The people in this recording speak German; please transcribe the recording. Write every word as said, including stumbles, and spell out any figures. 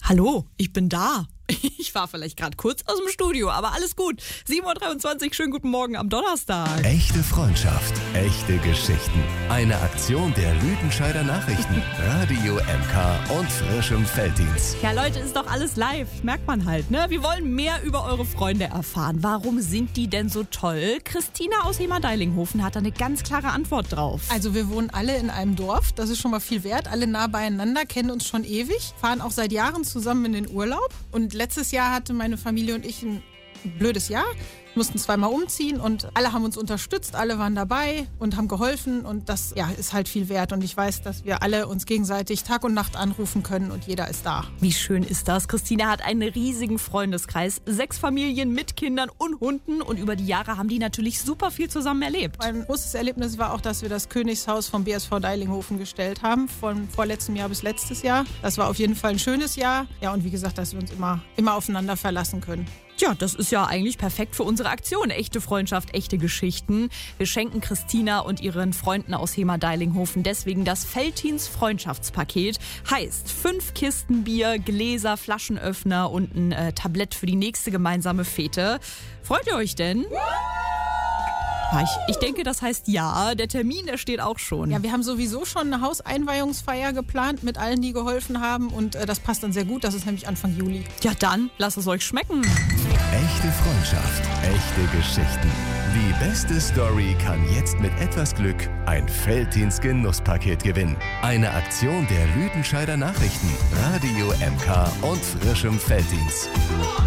Hallo, ich bin da. Ich war vielleicht gerade kurz aus dem Studio, aber alles gut. sieben Uhr dreiundzwanzig, schönen guten Morgen am Donnerstag. Echte Freundschaft, echte Geschichten. Eine Aktion der Lüdenscheider Nachrichten, Radio M K und frischem Felddienst. Ja Leute, ist doch alles live, merkt man halt, ne? Wir wollen mehr über eure Freunde erfahren. Warum sind die denn so toll? Christina aus Hemer-Deilinghofen hat da eine ganz klare Antwort drauf. Also wir wohnen alle in einem Dorf, das ist schon mal viel wert. Alle nah beieinander, kennen uns schon ewig, fahren auch seit Jahren zusammen in den Urlaub. Und letztes Jahr hatte meine Familie und ich ein blödes Jahr, mussten zweimal umziehen und alle haben uns unterstützt, alle waren dabei und haben geholfen und das ja, ist halt viel wert und ich weiß, dass wir alle uns gegenseitig Tag und Nacht anrufen können und jeder ist da. Wie schön ist das? Christina hat einen riesigen Freundeskreis, sechs Familien mit Kindern und Hunden und über die Jahre haben die natürlich super viel zusammen erlebt. Ein großes Erlebnis war auch, dass wir das Königshaus vom B S V Deilinghofen gestellt haben, von vorletztem Jahr bis letztes Jahr. Das war auf jeden Fall ein schönes Jahr. Ja, und wie gesagt, dass wir uns immer, immer aufeinander verlassen können. Tja, das ist ja eigentlich perfekt für unsere Aktion. Echte Freundschaft, echte Geschichten. Wir schenken Christina und ihren Freunden aus Hemer-Deilinghofen deswegen das Felddienst Freundschaftspaket. Heißt fünf Kisten Bier, Gläser, Flaschenöffner und ein äh, Tablett für die nächste gemeinsame Fete. Freut ihr euch denn? Ja, ich, ich denke, das heißt ja. Der Termin, der steht auch schon. Ja, wir haben sowieso schon eine Hauseinweihungsfeier geplant mit allen, die geholfen haben und äh, das passt dann sehr gut. Das ist nämlich Anfang Juli. Ja, dann lasst es euch schmecken. Echte Freundschaft, echte Geschichten. Die beste Story kann jetzt mit etwas Glück ein Felddienst-Genusspaket gewinnen. Eine Aktion der Lüdenscheider Nachrichten, Radio M K und frischem Felddienst.